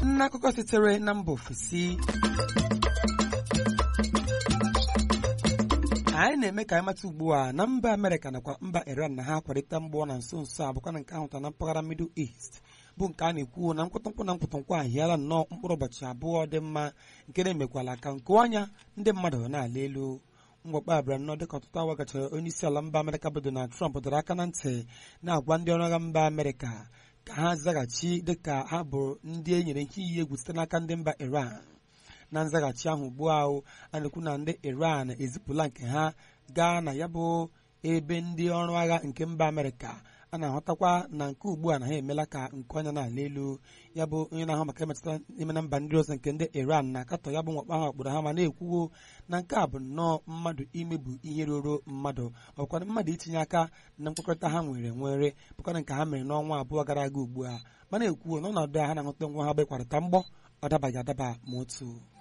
N'akụkọ sitere na mba ofesi, anyị na-eme ka anyị mata ugbu a na mba Amerịka nakwa mba Iran na ha akwarịta mgbọ na nso nso a bụkwa na nke ahụta na mpaghara Middle East bụ nke a na-ekwu na nkwụtụnkwụ ahịala nnọọ mkpụrụ ụbọchị abụọ dị mma nke na-emekwala ka nke anya ndị mmadụ na-ala elu. Mgbakpọ abịara nnọọ dịka ọtụtụ awa gachara onye isi ala mba Amerịka bụ Donald Trump dọrọ aka na ntị na-agwa ndị ọrụ agha mba Amerịka ka ha zaghachi dịka ha bụ ndị e nyere ihe iyi egwu site n'aka ndị mba Iran. Na nzaghachi ahụ ugbu ahụ a na-ekwu na ndị Iran ezipụla nke ha gaa na ya bụ ebe ndị ọrụ agha nke mba Amerịka. A na-ahụtakwa na nke ugbu a na ha emela ka nke ọnya na-ala elu. Ya bụ onye na-ahụ maka emetụta ime na mba ndị ọzọ nke ndị Iran na-akatọ ya bụ mwakpo ahụ okporo ha ma na-ekwuwo na nke a bụ nnọọ mmadụ imebu ihe ruru mmadụ, ọkwa mmadụ itinye aka na mkpakọrịta ha nwere bụkwana nke ha mere n'ọnwa abụọ gara aga ugbu a, ma na-ekwuwo na ọnọdụ a ha na-ahụta ngwa ha bụ ịkwarịta mgbọ ọ dabaghị adaba ma otu.